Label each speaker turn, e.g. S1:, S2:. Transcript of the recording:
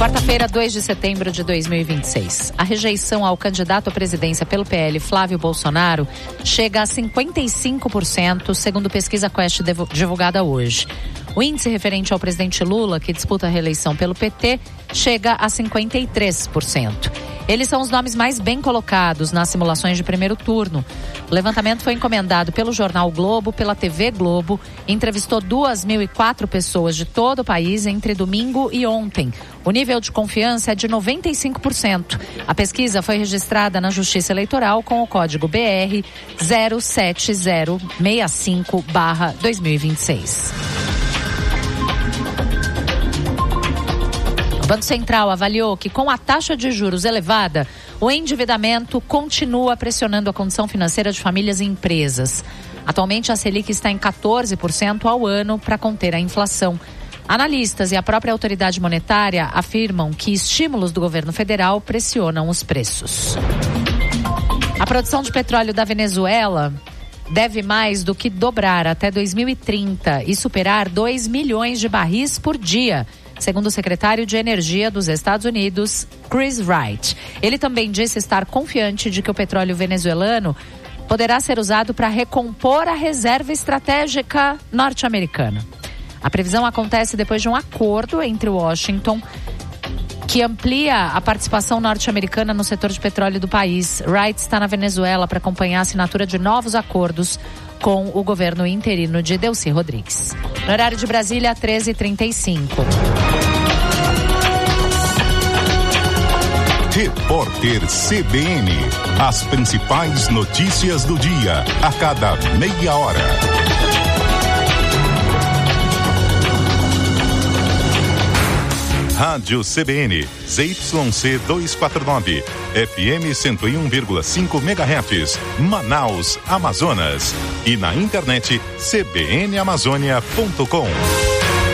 S1: Quarta-feira, 2 de setembro de 2026. A rejeição ao candidato à presidência pelo PL, Flávio Bolsonaro, chega a 55%, segundo pesquisa Quest divulgada hoje. O índice referente ao presidente Lula, que disputa a reeleição pelo PT, chega a 53%. Eles são os nomes mais bem colocados nas simulações de primeiro turno. O levantamento foi encomendado pelo jornal Globo, pela TV Globo, e entrevistou 2.004 pessoas de todo o país entre domingo e ontem. O nível de confiança é de 95%. A pesquisa foi registrada na Justiça Eleitoral com o código BR 07065/2026. O Banco Central avaliou que, com a taxa de juros elevada, o endividamento continua pressionando a condição financeira de famílias e empresas. Atualmente, a Selic está em 14% ao ano para conter a inflação. Analistas e a própria autoridade monetária afirmam que estímulos do governo federal pressionam os preços. A produção de petróleo da Venezuela deve mais do que dobrar até 2030 e superar 2 milhões de barris por dia, segundo o secretário de Energia dos Estados Unidos, Chris Wright. Ele também disse estar confiante de que o petróleo venezuelano poderá ser usado para recompor a reserva estratégica norte-americana. A previsão acontece depois de um acordo entre Washington, que amplia a participação norte-americana no setor de petróleo do país. Wright está na Venezuela para acompanhar a assinatura de novos acordos com o governo interino de Delcy Rodrigues. No horário de Brasília, 13h35.
S2: Repórter CBN. As principais notícias do dia, a cada meia hora. Rádio CBN, ZYC 249, FM 101,5 MHz, Manaus, Amazonas. E na internet, cbnamazônia.com.